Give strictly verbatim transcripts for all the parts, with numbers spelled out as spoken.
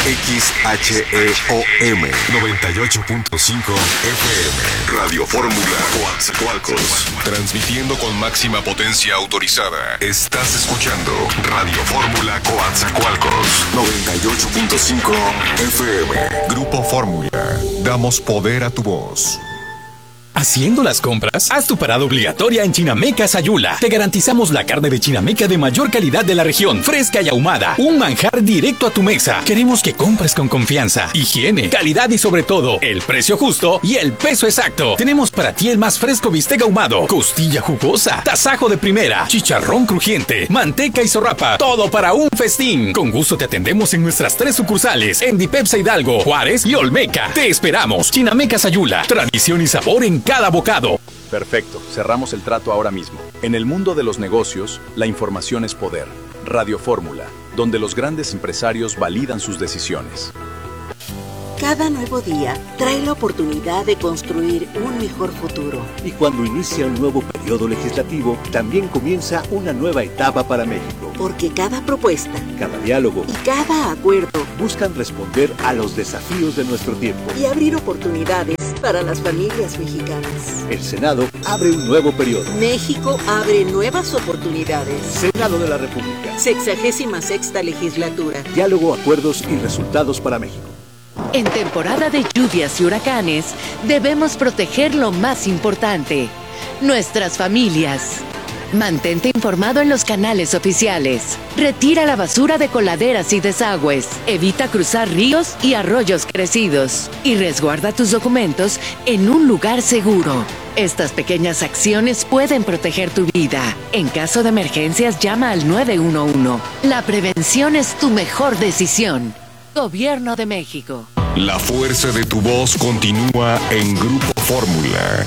X H E O M noventa y ocho punto cinco F M. Radio Fórmula Coatzacoalcos. Transmitiendo con máxima potencia autorizada. Estás escuchando Radio Fórmula Coatzacoalcos noventa y ocho punto cinco F M. Grupo Fórmula. Damos poder a tu voz. ¿Haciendo las compras? Haz tu parada obligatoria en Chinameca Sayula. Te garantizamos la carne de chinameca de mayor calidad de la región, fresca y ahumada. Un manjar directo a tu mesa. Queremos que compres con confianza, higiene, calidad y sobre todo, el precio justo y el peso exacto. Tenemos para ti el más fresco bistec ahumado, costilla jugosa, tasajo de primera, chicharrón crujiente, manteca y zorrapa. Todo para un festín. Con gusto te atendemos en nuestras tres sucursales, en Dipepsa Hidalgo, Juárez y Olmeca. Te esperamos. Chinameca Sayula. Tradición y sabor en cada bocado. Perfecto, cerramos el trato ahora mismo. En el mundo de los negocios, la información es poder. Radio Fórmula, donde los grandes empresarios validan sus decisiones. Cada nuevo día trae la oportunidad de construir un mejor futuro. Y cuando inicia un nuevo periodo legislativo, también comienza una nueva etapa para México. Porque cada propuesta, cada diálogo y cada acuerdo buscan responder a los desafíos de nuestro tiempo y abrir oportunidades para las familias mexicanas. El Senado abre un nuevo periodo. México abre nuevas oportunidades. Senado de la República. Sexagésima sexta legislatura. Diálogo, acuerdos y resultados para México. En temporada de lluvias y huracanes, debemos proteger lo más importante, nuestras familias. Mantente informado en los canales oficiales. Retira la basura de coladeras y desagües. Evita cruzar ríos y arroyos crecidos. Y resguarda tus documentos en un lugar seguro. Estas pequeñas acciones pueden proteger tu vida. En caso de emergencias, llama al nueve uno uno. La prevención es tu mejor decisión. Gobierno de México. La fuerza de tu voz continúa en Grupo Fórmula.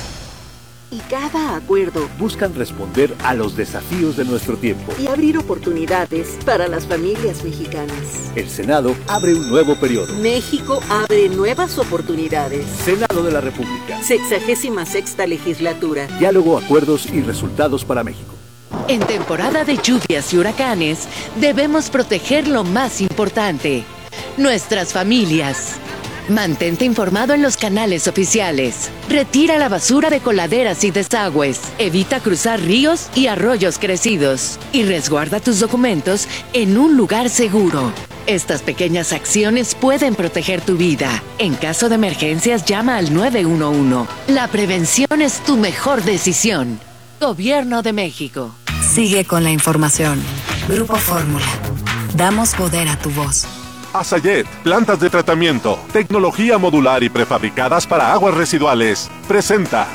Y cada acuerdo buscan responder a los desafíos de nuestro tiempo y abrir oportunidades para las familias mexicanas. El Senado abre un nuevo periodo. México abre nuevas oportunidades. Senado de la República. Sexagésima sexta legislatura. Diálogo, acuerdos y resultados para México. En temporada de lluvias y huracanes, debemos proteger lo más importante, nuestras familias. Mantente informado en los canales oficiales. Retira la basura de coladeras y desagües. Evita cruzar ríos y arroyos crecidos. Y resguarda tus documentos en un lugar seguro. Estas pequeñas acciones pueden proteger tu vida. En caso de emergencias, llama al nueve uno uno. La prevención es tu mejor decisión. Gobierno de México. Sigue con la información. Grupo Fórmula. Damos poder a tu voz. Asayet, plantas de tratamiento, tecnología modular y prefabricadas para aguas residuales. Presenta.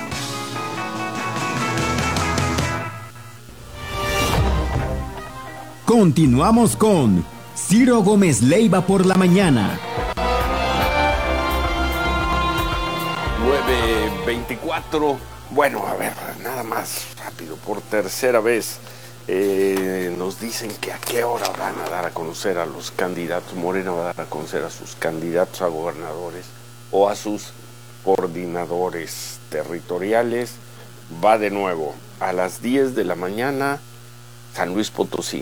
Continuamos con Ciro Gómez Leiva por la mañana. nueve veinticuatro. Bueno, a ver, nada más rápido, por tercera vez. Eh, nos dicen que a qué hora van a dar a conocer a los candidatos. Morena va a dar a conocer a sus candidatos a gobernadores o a sus coordinadores territoriales. Va de nuevo a las diez de la mañana, San Luis Potosí.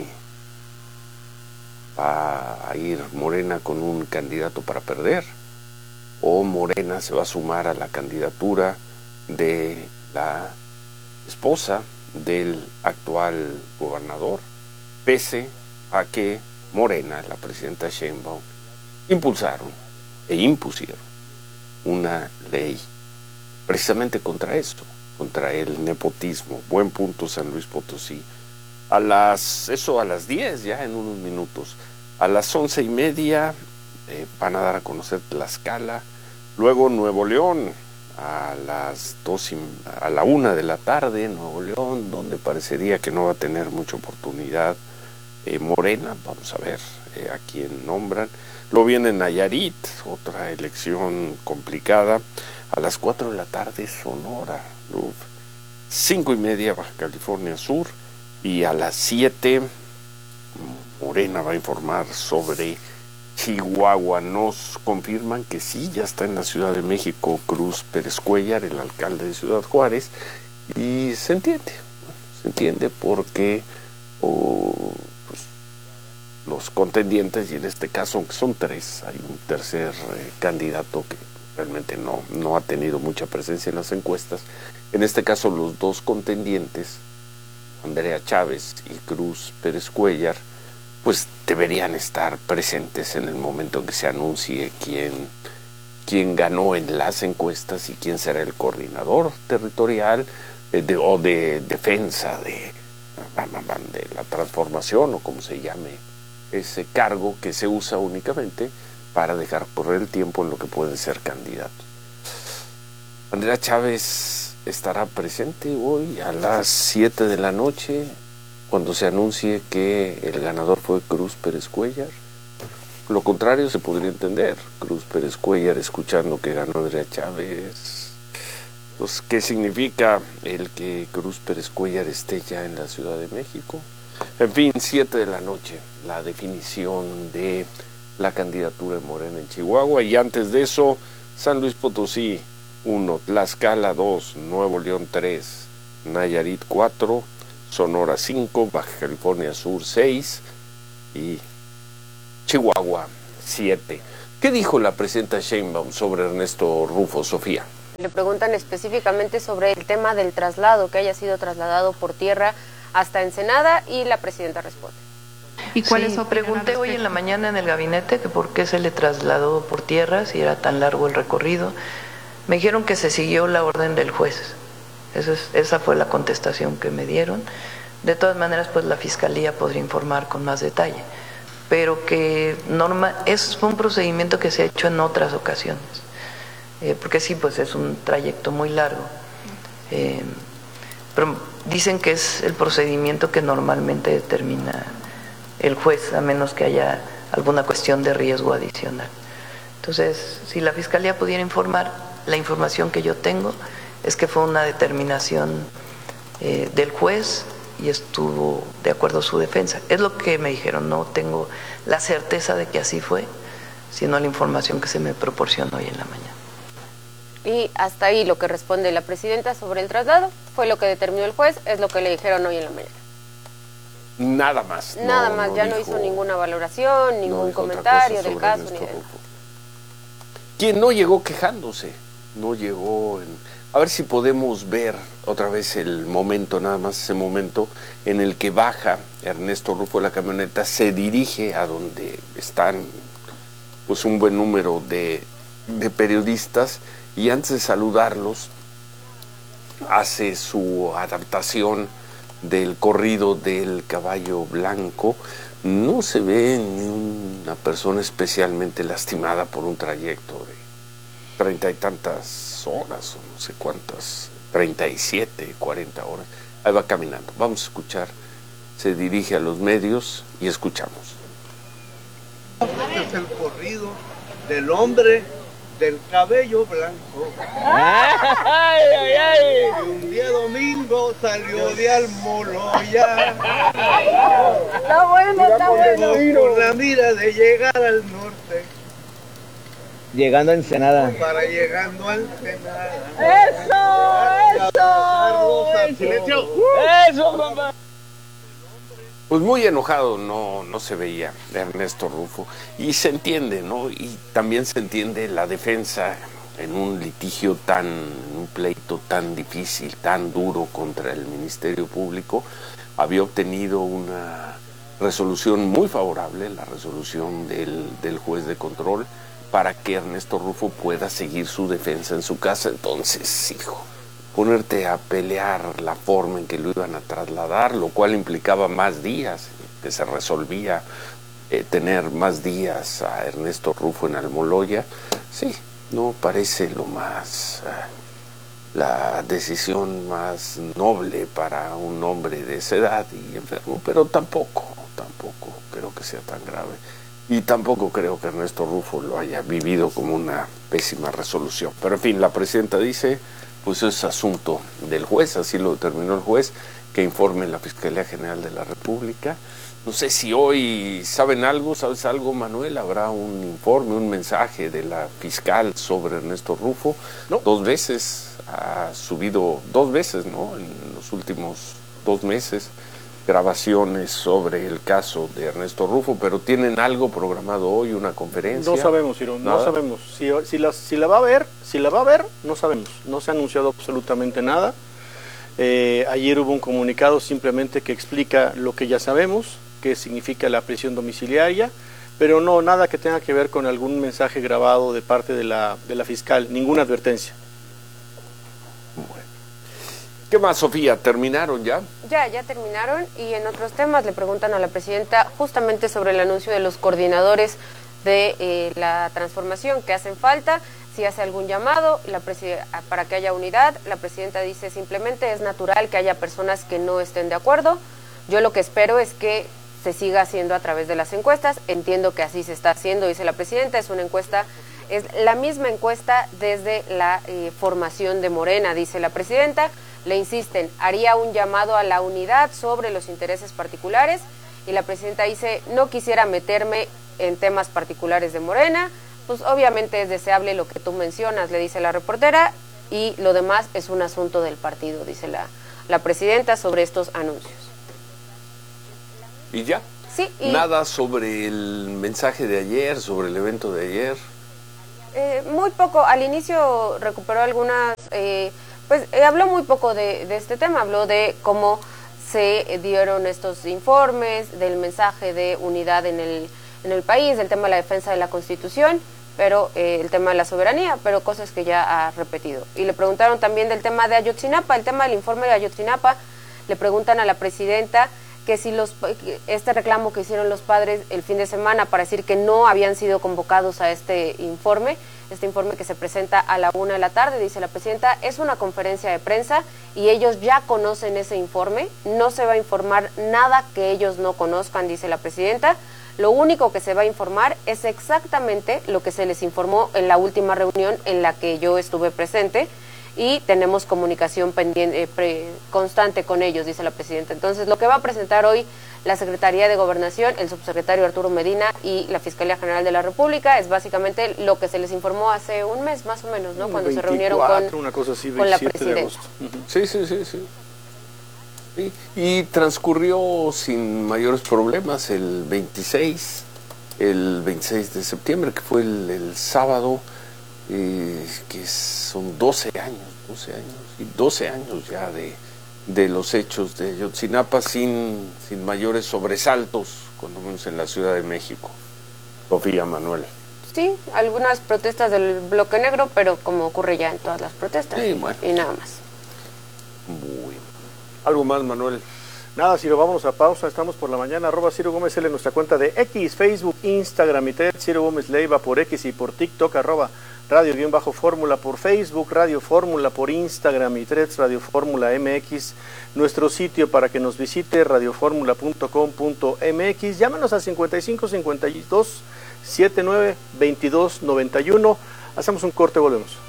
Va a ir Morena con un candidato para perder, o Morena se va a sumar a la candidatura de la esposa del actual gobernador, pese a que Morena, la presidenta Sheinbaum, impulsaron e impusieron una ley precisamente contra esto, contra el nepotismo. Buen punto, San Luis Potosí. A las, eso a las diez, ya en unos minutos. A las once y media eh, van a dar a conocer Tlaxcala, luego Nuevo León, a las dos y, a la una de la tarde, Nuevo León, donde parecería que no va a tener mucha oportunidad eh, Morena. Vamos a ver eh, a quién nombran. Luego viene Nayarit, otra elección complicada. A las cuatro de la tarde, Sonora, Luf. Cinco y media, Baja California Sur. Y a las siete, Morena va a informar sobre Chihuahua. Nos confirman que sí, ya está en la Ciudad de México Cruz Pérez Cuellar, el alcalde de Ciudad Juárez, y se entiende, se entiende porque oh, pues, los contendientes, y en este caso, aunque son tres, hay un tercer eh, candidato que realmente no, no ha tenido mucha presencia en las encuestas. En este caso, los dos contendientes, Andrea Chávez y Cruz Pérez Cuéllar, pues deberían estar presentes en el momento en que se anuncie quién, quién ganó en las encuestas y quién será el coordinador territorial eh, de, o de defensa de, de la transformación, o como se llame ese cargo que se usa únicamente para dejar correr el tiempo en lo que pueden ser candidatos. Andrea Chávez estará presente hoy a las siete de la noche cuando se anuncie que el ganador fue Cruz Pérez Cuéllar. Lo contrario se podría entender. Cruz Pérez Cuéllar escuchando que ganó Andrea Chávez. Pues, ¿qué significa el que Cruz Pérez Cuéllar esté ya en la Ciudad de México? En fin, siete de la noche, la definición de la candidatura de Morena en Chihuahua. Y antes de eso, San Luis Potosí uno, Tlaxcala dos, Nuevo León tres, Nayarit cuatro, Sonora cinco, Baja California Sur seis y Chihuahua siete. ¿Qué dijo la presidenta Sheinbaum sobre Ernesto Rufo, Sofía? Le preguntan específicamente sobre el tema del traslado, que haya sido trasladado por tierra hasta Ensenada, y la presidenta responde. ¿Y cuál sí, es su pregunté hoy en la mañana en el gabinete que por qué se le trasladó por tierra, si era tan largo el recorrido. Me dijeron que se siguió la orden del juez. Eso es, esa fue la contestación que me dieron. De todas maneras, pues la Fiscalía podría informar con más detalle, pero que norma, es un procedimiento que se ha hecho en otras ocasiones, eh, porque sí, pues es un trayecto muy largo. Eh, pero dicen que es el procedimiento que normalmente determina el juez, a menos que haya alguna cuestión de riesgo adicional. Entonces, si la Fiscalía pudiera informar, la información que yo tengo es que fue una determinación eh, del juez y estuvo de acuerdo a su defensa. Es lo que me dijeron, no tengo la certeza de que así fue, sino la información que se me proporcionó hoy en la mañana. Y hasta ahí lo que responde la presidenta sobre el traslado, fue lo que determinó el juez, es lo que le dijeron hoy en la mañana. Nada más. Nada no, más, no ya dijo, no hizo ninguna valoración, ningún no comentario del caso, ni de nada. Quien no llegó quejándose, no llegó en... A ver si podemos ver otra vez el momento, nada más ese momento en el que baja Ernesto Rufo de la camioneta, se dirige a donde están pues un buen número de, de periodistas, y antes de saludarlos hace su adaptación del corrido del caballo blanco. No se ve ni una persona especialmente lastimada por un trayecto de treinta y tantas horas, o no sé cuántas, treinta y siete, cuarenta horas. Ahí va caminando. Vamos a escuchar. Se dirige a los medios y escuchamos. Este es el corrido del hombre del cabello blanco. Ay, ay, ay. Y un día domingo salió de Almoloya. Está bueno, está bueno. Con la mira de llegar al norte. Llegando a Ensenada. Para llegando a Ensenada. ¡Eso! ¡Eso! ¡Silencio! ¡Eso, papá! Pues muy enojado no, no se veía Ernesto Rufo, y se entiende, ¿no? Y también se entiende la defensa en un litigio tan, un pleito tan difícil, tan duro contra el Ministerio Público. Había obtenido una resolución muy favorable, la resolución del, del juez de control, para que Ernesto Rufo pueda seguir su defensa en su casa. Entonces, hijo, ponerte a pelear la forma en que lo iban a trasladar, lo cual implicaba más días, que se resolvía eh, tener más días a Ernesto Rufo en Almoloya, sí, no parece lo más, eh, la decisión más noble para un hombre de esa edad y enfermo, pero tampoco, tampoco creo que sea tan grave. Y tampoco creo que Ernesto Rufo lo haya vivido como una pésima resolución. Pero en fin, la presidenta dice, pues es asunto del juez, así lo determinó el juez, que informe la Fiscalía General de la República. No sé si hoy saben algo, ¿sabes algo, Manuel? ¿Habrá un informe, un mensaje de la fiscal sobre Ernesto Rufo? No. Dos veces ha subido, dos veces, ¿no? En los últimos dos meses grabaciones sobre el caso de Ernesto Rufo, pero ¿tienen algo programado hoy, una conferencia? No sabemos, Ciro, no sabemos. Si, si, la, si la va a ver, si la va a ver, no sabemos. No se ha anunciado absolutamente nada. Eh, ayer hubo un comunicado simplemente que explica lo que ya sabemos, qué significa la prisión domiciliaria, pero no, nada que tenga que ver con algún mensaje grabado de parte de la, de la fiscal, ninguna advertencia. Bueno. ¿Qué más, Sofía? ¿Terminaron ya? Ya, ya terminaron, y en otros temas le preguntan a la presidenta justamente sobre el anuncio de los coordinadores de eh, la transformación que hacen falta, si hace algún llamado la para que haya unidad. La presidenta dice simplemente es natural que haya personas que no estén de acuerdo. Yo lo que espero es que se siga haciendo a través de las encuestas. Entiendo que así se está haciendo, dice la presidenta. Es una encuesta, es la misma encuesta desde la eh, formación de Morena, dice la presidenta. Le insisten, haría un llamado a la unidad sobre los intereses particulares, y la presidenta dice, no quisiera meterme en temas particulares de Morena, pues obviamente es deseable lo que tú mencionas, le dice la reportera, y lo demás es un asunto del partido, dice la, la presidenta sobre estos anuncios. ¿Y ya? Sí. Y ¿Nada sobre el mensaje de ayer, sobre el evento de ayer? Eh, muy poco, al inicio recuperó algunas... Eh, Pues eh, habló muy poco de, de este tema, habló de cómo se dieron estos informes, del mensaje de unidad en el, en el país, del tema de la defensa de la Constitución, pero eh, el tema de la soberanía, pero cosas que ya ha repetido. Y le preguntaron también del tema de Ayotzinapa, el tema del informe de Ayotzinapa, le preguntan a la presidenta que si los este reclamo que hicieron los padres el fin de semana para decir que no habían sido convocados a este informe, este informe que se presenta a la una de la tarde, dice la presidenta, es una conferencia de prensa y ellos ya conocen ese informe, no se va a informar nada que ellos no conozcan, dice la presidenta. Lo único que se va a informar es exactamente lo que se les informó en la última reunión en la que yo estuve presente, y tenemos comunicación pendiente, eh, pre, constante con ellos, dice la presidenta. Entonces, lo que va a presentar hoy la Secretaría de Gobernación, el subsecretario Arturo Medina y la Fiscalía General de la República es básicamente lo que se les informó hace un mes más o menos, ¿no? Cuando veinticuatro, se reunieron con, una cosa así, con la presidenta. Uh-huh. Sí, sí, sí, sí. Sí. Y transcurrió sin mayores problemas el veintiséis, el veintiséis de septiembre, que fue el, el sábado. Eh, que son doce años, doce años, y doce años ya de, de los hechos de Ayotzinapa sin, sin mayores sobresaltos, cuando menos en la Ciudad de México. Sofía, Manuel. Sí, algunas protestas del bloque negro, pero como ocurre ya en todas las protestas, sí, bueno. y nada más. Muy bien. ¿Algo más, Manuel? Nada, Ciro, vámonos a pausa. Estamos por la mañana, arroba Ciro Gómez L en nuestra cuenta de X, Facebook, Instagram y T E D, Ciro Gómez Leiva por X y por TikTok, arroba Radio-Fórmula por Facebook, Radio Fórmula por Instagram y Threads, Radio Fórmula M X, nuestro sitio para que nos visite, radioformula punto com punto m x. Llámenos a cincuenta y cinco, cincuenta y dos, setenta y nueve, veintidós, noventa y uno. Hacemos un corte, volvemos.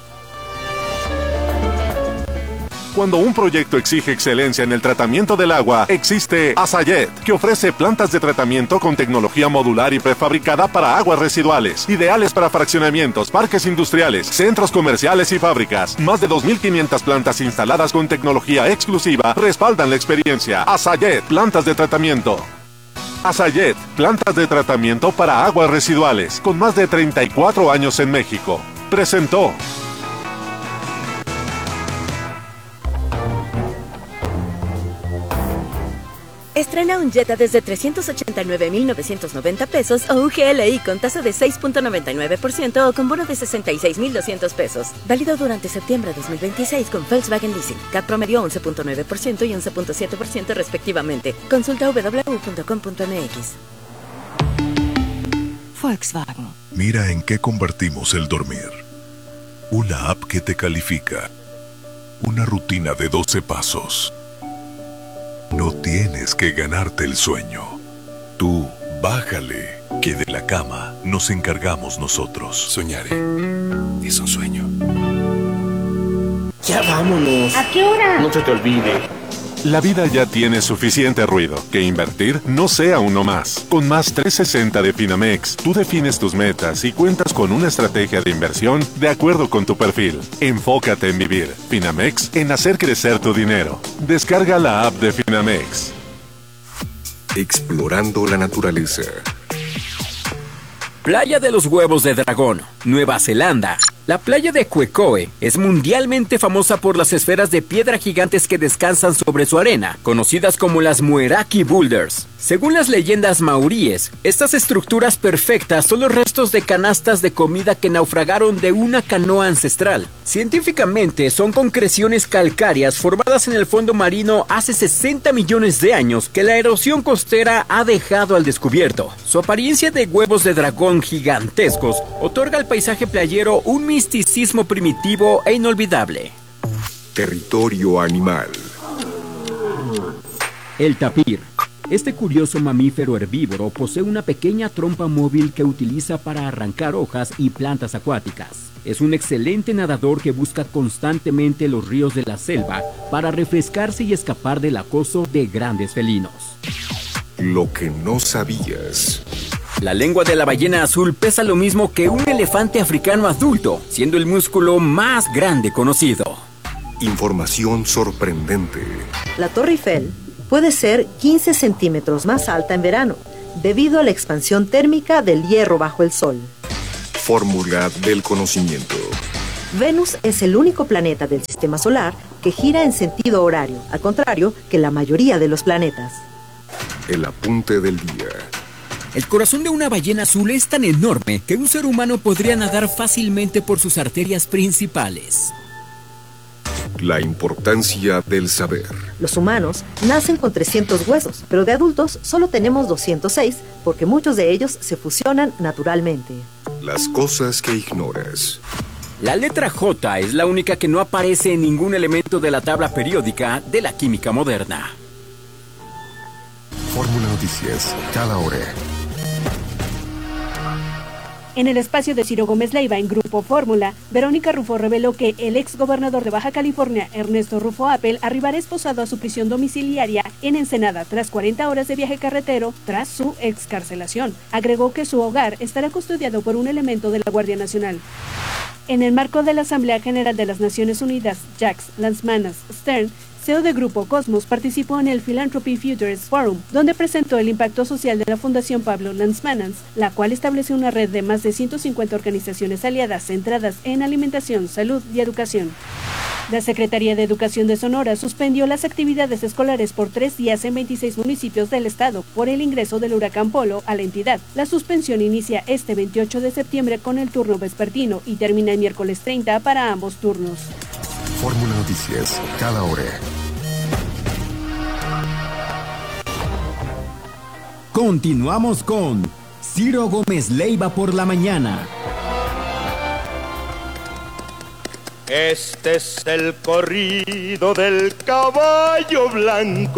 Cuando un proyecto exige excelencia en el tratamiento del agua, existe Asayet, que ofrece plantas de tratamiento con tecnología modular y prefabricada para aguas residuales, ideales para fraccionamientos, parques industriales, centros comerciales y fábricas. Más de dos mil quinientas plantas instaladas con tecnología exclusiva respaldan la experiencia. Asayet, plantas de tratamiento. Asayet, plantas de tratamiento para aguas residuales, con más de treinta y cuatro años en México. Presentó. Estrena un Jetta desde trescientos ochenta y nueve mil novecientos noventa pesos o U G L I con tasa de seis punto noventa y nueve por ciento o con bono de sesenta y seis mil doscientos pesos. Válido durante septiembre de dos mil veintiséis con Volkswagen Leasing. C A T promedio once punto nueve por ciento y once punto siete por ciento respectivamente. Consulta doble u doble u doble u punto com punto m x. Volkswagen. Mira en qué convertimos el dormir. Una app que te califica. Una rutina de doce pasos. No tienes que ganarte el sueño. Tú, bájale, que de la cama nos encargamos nosotros. Soñaré. Es un sueño. Ya vámonos. ¿A qué hora? No se te olvide. La vida ya tiene suficiente ruido, que invertir no sea uno más. Con Más trescientos sesenta de Finamex, tú defines tus metas y cuentas con una estrategia de inversión de acuerdo con tu perfil. Enfócate en vivir. Finamex, en hacer crecer tu dinero. Descarga la app de Finamex. explorando la naturaleza. Playa de los Huevos de Dragón, Nueva Zelanda. La playa de Quecoe es mundialmente famosa por las esferas de piedra gigantes que descansan sobre su arena, conocidas como las Mueraki Boulders. Según las leyendas maoríes, estas estructuras perfectas son los restos de canastas de comida que naufragaron de una canoa ancestral. Científicamente, son concreciones calcáreas formadas en el fondo marino hace sesenta millones de años que la erosión costera ha dejado al descubierto. Su apariencia de huevos de dragón gigantescos otorga al paisaje playero un misticismo primitivo e inolvidable. Territorio animal. El tapir. Este curioso mamífero herbívoro posee una pequeña trompa móvil que utiliza para arrancar hojas y plantas acuáticas. Es un excelente nadador que busca constantemente los ríos de la selva para refrescarse y escapar del acoso de grandes felinos. Lo que no sabías. La lengua de la ballena azul pesa lo mismo que un elefante africano adulto, siendo el músculo más grande conocido. Información sorprendente. La Torre Eiffel puede ser quince centímetros más alta en verano, debido a la expansión térmica del hierro bajo el Sol. Fórmula del conocimiento. Venus es el único planeta del sistema solar que gira en sentido horario, al contrario que la mayoría de los planetas. El apunte del día. El corazón de una ballena azul es tan enorme que un ser humano podría nadar fácilmente por sus arterias principales. La importancia del saber. Los humanos nacen con trescientos huesos, pero de adultos solo tenemos doscientos seis porque muchos de ellos se fusionan naturalmente. Las cosas que ignoras. La letra J es la única que no aparece en ningún elemento de la tabla periódica de la química moderna. Fórmula Noticias, cada hora. En el espacio de Ciro Gómez Leiva en Grupo Fórmula, Verónica Rufo reveló que el ex gobernador de Baja California, Ernesto Rufo Appel, arribará esposado a su prisión domiciliaria en Ensenada tras cuarenta horas de viaje carretero tras su excarcelación. Agregó que su hogar estará custodiado por un elemento de la Guardia Nacional. En el marco de la Asamblea General de las Naciones Unidas, Jacques Lansmanas Stern, C E O de Grupo Cosmos, participó en el Philanthropy Futures Forum, donde presentó el impacto social de la Fundación Pablo Lansmanas, la cual establece una red de más de ciento cincuenta organizaciones aliadas centradas en alimentación, salud y educación. La Secretaría de Educación de Sonora suspendió las actividades escolares por tres días en veintiséis municipios del estado por el ingreso del huracán Polo a la entidad. La suspensión inicia este veintiocho de septiembre con el turno vespertino y termina el miércoles treinta para ambos turnos. Fórmula Noticias, cada hora. Continuamos con Ciro Gómez Leiva por la mañana. Este es el corrido del caballo blanco.